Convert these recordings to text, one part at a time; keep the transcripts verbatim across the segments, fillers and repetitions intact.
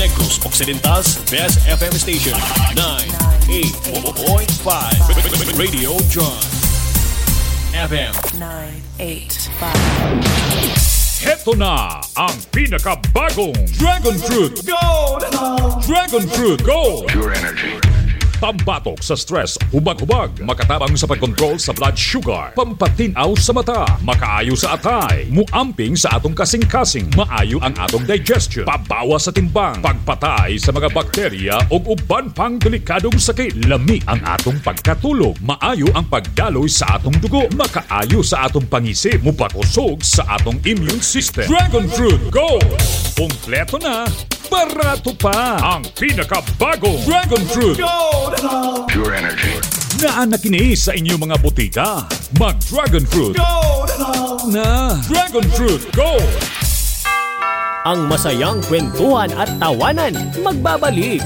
Negros Occidental's best F M station, ninety-eight point five Radio John F M ninety-eight point five. Heto na ang pinakabagong Dragon Fruit Gold! Dragon Fruit Gold! Pure energy. Pambatok sa stress, hubag-hubag, makatabang sa pagkontrol sa blood sugar, pampatinaw sa mata, makaayo sa atay, muamping sa atong kasing-kasing, maayo ang atong digestion, pabawas sa timbang, pagpatay sa mga bakterya o uban pang delikadong sakit, lami ang atong pagkatulog, maayo ang pagdaloy sa atong dugo, makaayo sa atong pangisip, mupakusog sa atong immune system. Dragon Fruit Gold! Kompleto na, barato pa ang pinakabagong Dragon Fruit Gold! Pure energy. Naan na kini sa inyong mga butika. Mag Dragon Fruit Gold na Dragon Fruit Gold. Ang masayang kwentuhan at tawanan magbabalik.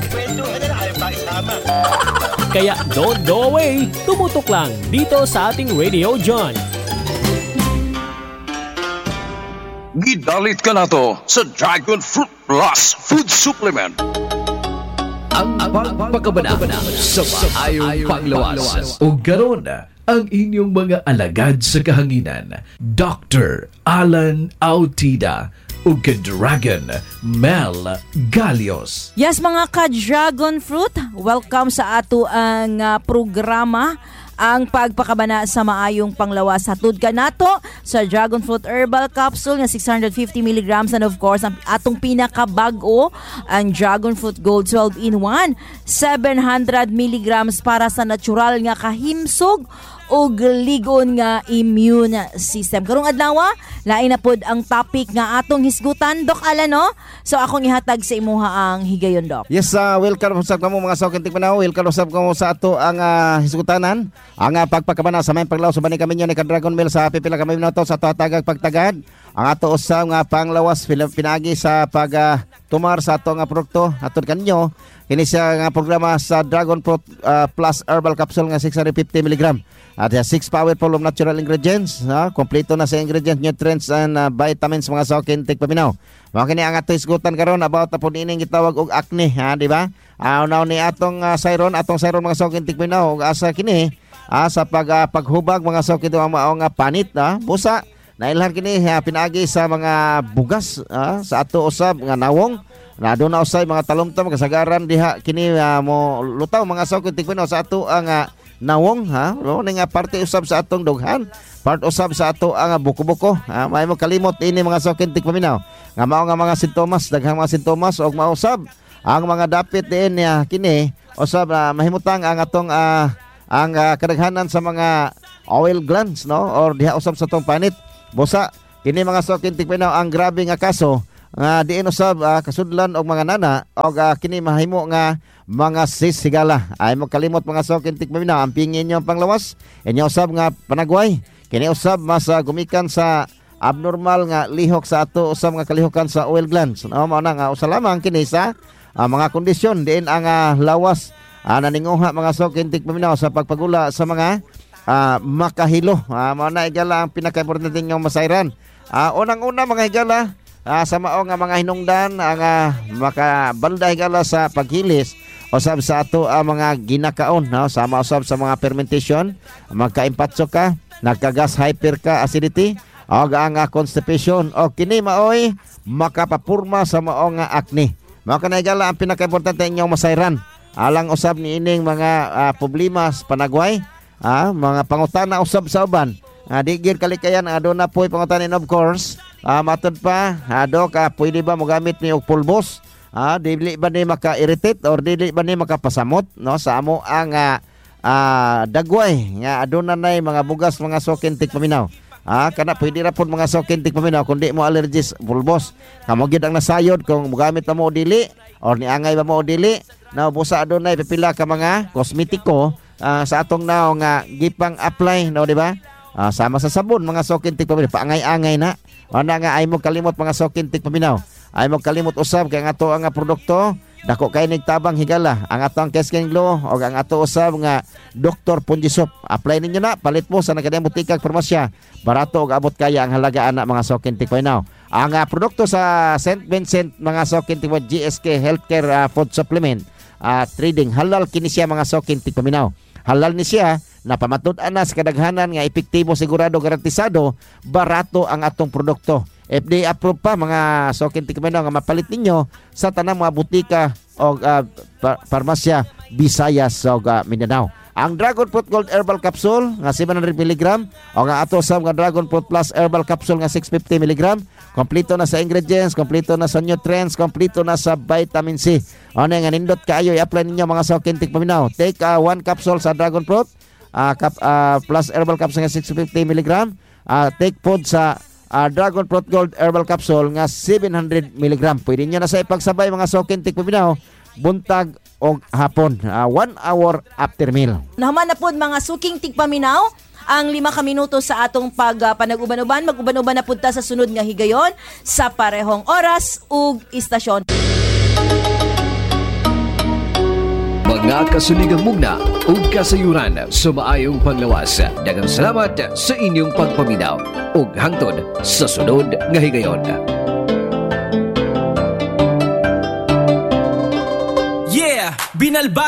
Kaya don't go away. Tumutok lang dito sa ating Radio John. Gidalit ka na to sa Dragon Fruit Plus Food Supplement. Ang pagpakabana sa maayong panglawas. O garon ang inyong mga alagad sa kahanginan. Doctor Alan Autida o ka-Dragon Mel Galios. Yes, mga ka-Dragon Fruit, welcome sa ato ang uh, programa, ang pagpakabana sa maayong panglawas. Hatod ka nato sa Dragon Fruit Herbal Capsule na six hundred fifty milligrams, and of course ang atong pinakabago, ang Dragon Fruit Gold twelve in one, seven hundred milligrams para sa natural nga kahimsog o ligon nga immune system. Karong adlaw, lain na pod ang topic nga atong hisgutan, Doc Alan, no? So akong ihatag sa imuha ang higayon, Doc. Yes, uh, welcome usab kamo mga saukin tikmanaw. Welcome usab kamo sa ato ang uh, hisgutanan. Ang uh, pagpakabana sa may paglaw sa bani kami ni ka-Dragon Mel sa pipila kami minuto sa ato tagag pagtagad. Ang ato usab nga panglawas pinagi sa pag uh, tumar sa ato nga produkto atod kanyo. Kini siya nga programa sa Dragon Fruit uh, Plus Herbal Capsule nga six hundred fifty milligrams. At uh, six powerful of natural ingredients, ha? Kompleto na sa ingredients, nutrients and uh, vitamins mga saukin tikpaminaw. Mga kini ang ato isgutan karon about apon ining gitawag og acne, ha, di ba? Uh, now ni atong uh, Cyron, atong Cyron mga saukin tikpaminaw og asa kini uh, sa pag uh, paghubag mga saukin ang mga panit, ha? Busa nailhan kini uh, pinaagi sa mga bugas, ha? Sa ato usab nga nawong na doon na usay mga talomtom kasagaran diha kini uh, mo lutaw mga saukin tikpaminaw sa ato ang uh, nawong, ha, no, nga parte usab sa atong dughan, part usab sa ato ang buko-buko, ha, may mo kalimot ini mga saukin tikpaminaw nga mao nga mga sintomas, daghang mga sintomas og mausab ang mga dapit diin niya kini usab uh, mahimutang ang atong uh, ang uh, kadaghanan sa mga oil glands, no, or diha usab sa atong panit. Busa kini mga saukin tikpaminaw ang grabe nga kaso nga diin usab uh, kasudlan og mga nana og uh, kini mahimo nga mga sis sigala. Ay mo kalimot mga saukin tikpaminaw ang pingin inyo panglawas inyo usab nga panagway kini usab mas uh, gumikan sa abnormal nga lihok sa ato usab nga kalihokan sa oil glands, no, mao na nga usa lamang kini sa uh, mga kondisyon diin ang uh, lawas uh, naninguha mga saukin tikpaminaw sa pagpagula sa mga uh, makahilo, uh, mao na igala ang pinaka-importante ninyong masayran. Uh, unang-una mga higala, Uh, sa mao nga mga hinungdan ang uh, makabalda higala sa paghilis usab sa ato ang uh, mga ginakaon, no? Sama usab sa mga fermentation, magka-impatso ka, nagka-gas hyper ka acidity o ang uh, constipation o kini maoy makapapurma sa mao nga acne. Mao kanay higala ang pinaka-importante inyong masayran alang usab ni ining mga uh, problema sa panagway, uh, mga pangutana usab sa uban. Uh, digir kalikayan aduna poy pangutanin of course. Ah, uh, matod pa, ado ka pwede ba mo gamit ni og pulbos? Ah, dili ba ni maka-irritate or dili ba ni makapasamot, no, sa amo ang uh, uh, dagway nga aduna nay mga bugas mga saukin tikpaminaw. Ah, kana pwede ra pud mga saukin tikpaminaw kundi mo allergies pulbos. Kamo gid ang nasayod kung mogamit mo o dili or ni angay ba mo o dili. Na busa adunay pipila ka mga kosmetiko uh, sa atong naw nga gipang apply, no, di ba? Ah, sama sa sabon mga saukin tikpaminaw, paangay-angay na. Ana nga ay mo kalimot mga saukin tikpaminaw. Ay mo kalimot usab kay ang ato ang produkto dako kay nigtabang higala. Ang ato ang Kesken Glow o ang ato usab nga Doctor Punjisop. Apply ninyo na, palit mo sa nakadayang butika farmasya. Barato og abot kaya ang halaga ana mga saukin tikpaminaw. Ang uh, produkto sa Saint Vincent mga sokin tigwa G S K Healthcare uh, Food Supplement uh, Trading, halal kini siya mga sokin tigpaminaw. Halal ni siya na pamatud-an na sa kadaghanan nga epektibo, sigurado, garantisado, barato ang atong produkto. F D A approved pa mga sokin tigpaminaw nga mapalit ninyo sa tanang mga butika o uh, farmasya Visayas o uh, Mindanao. Ang Dragon Fruit Gold Herbal Capsule nga seven hundred milligrams o nga ato sa nga Dragon Fruit Plus Herbal Capsule nga six hundred fifty milligrams. Kompleto na sa ingredients, kompleto na sa nutrients, kompleto na sa vitamin C. Ano nga nindot kaayo i-apply ninyo mga sokin tigpaminaw. Take uh, one capsule sa Dragon Fruit uh, cap, uh, Plus Herbal Capsule nga six hundred fifty milligrams. Uh, take food sa uh, Dragon Fruit Gold Herbal Capsule nga seven hundred milligrams. Pwede nyo na sa ipagsabay mga sokin tigpaminaw buntag o hapon, uh, one hour after meal. Naman na po mga suking tigpaminaw ang lima ka minuto sa atong pag uh, panag-uban-uban. Mag-uban-uban na punta sa sunod nga higayon sa parehong oras ug istasyon. Mga kasuligang mugna ug kasayuran sa maayong panglawas. Daghang salamat sa inyong pagpaminaw ug hangtod sa sunod nga higayon. Yeah! Binalba